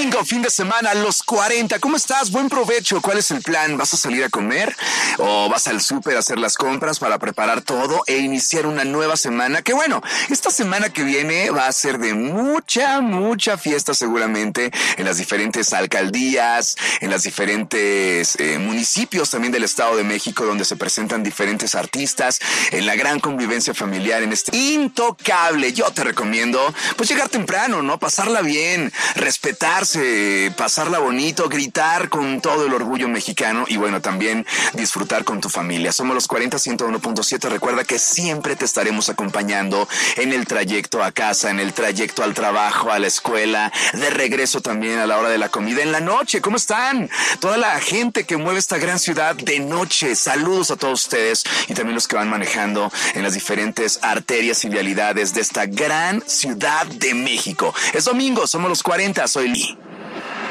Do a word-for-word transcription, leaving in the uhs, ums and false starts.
domingo, fin de semana, los cuarenta. ¿Cómo estás? Buen provecho. ¿Cuál es el plan? ¿Vas a salir a comer? ¿O vas al súper a hacer las compras para preparar todo e iniciar una nueva semana? Que bueno, esta semana que viene va a ser de mucha, mucha fiesta seguramente en las diferentes alcaldías, en las diferentes eh, municipios también del Estado de México, donde se presentan diferentes artistas, en la gran convivencia familiar, en este intocable. Yo te recomiendo, pues, llegar temprano, ¿no? Pasarla bien, respetarse, pasarla bonito, gritar con todo el orgullo mexicano y bueno, también disfrutar con tu familia. Somos los cuarenta, ciento uno punto siete. Recuerda que siempre te estaremos acompañando en el trayecto a casa, en el trayecto al trabajo, a la escuela, de regreso también a la hora de la comida, en la noche. ¿Cómo están? Toda la gente que mueve esta gran ciudad de noche. Saludos a todos ustedes y también los que van manejando en las diferentes arterias y vialidades de esta gran ciudad de México. Es domingo, somos los cuarenta. Soy Lee.